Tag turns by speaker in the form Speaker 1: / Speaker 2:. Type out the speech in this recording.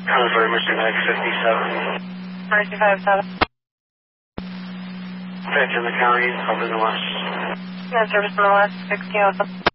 Speaker 1: Convoy Mission 957.
Speaker 2: 957.
Speaker 1: Back in the county, over in the west.
Speaker 2: Yeah, service in the west, 60 Alpha.